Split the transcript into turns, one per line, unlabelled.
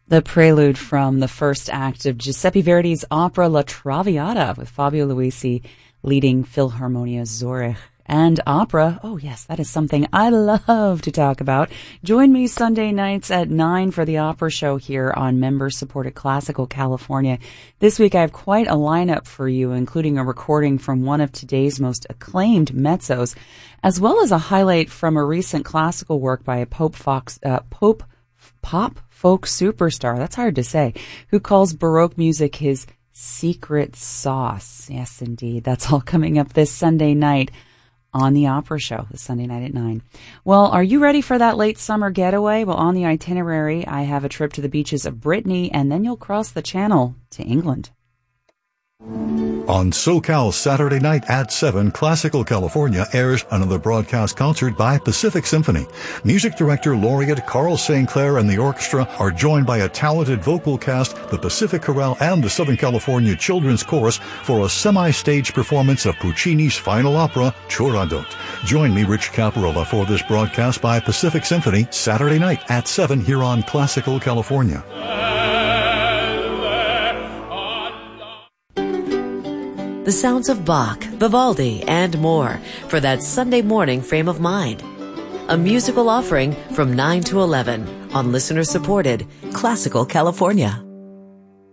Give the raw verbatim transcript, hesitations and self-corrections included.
The prelude from the first act of Giuseppe Verdi's opera La Traviata with Fabio Luisi leading Philharmonia Zurich. And opera, oh yes, that is something I love to talk about. Join me Sunday nights at nine for the opera show here on member-supported Classical California. This week I have quite a lineup for you, including a recording from one of today's most acclaimed mezzos, as well as a highlight from a recent classical work by a Pope Fox, uh, Pope pop folk superstar, that's hard to say, who calls Baroque music his secret sauce. Yes, indeed. That's all coming up this Sunday night on the Opera Show, this Sunday night at nine. Well, are you ready for that late summer getaway? Well, on the itinerary, I have a trip to the beaches of Brittany, and then you'll cross the channel to England.
On SoCal Saturday night at seven, Classical California airs another broadcast concert by Pacific Symphony. Music director laureate Carl Saint Clair and the orchestra are joined by a talented vocal cast, the Pacific Chorale and the Southern California Children's Chorus for a semi-stage performance of Puccini's final opera, Turandot. Join me, Rich Caparola, for this broadcast by Pacific Symphony Saturday night at seven here on Classical California.
The sounds of Bach, Vivaldi, and more for that Sunday morning frame of mind. A musical offering from nine to eleven on listener-supported Classical California.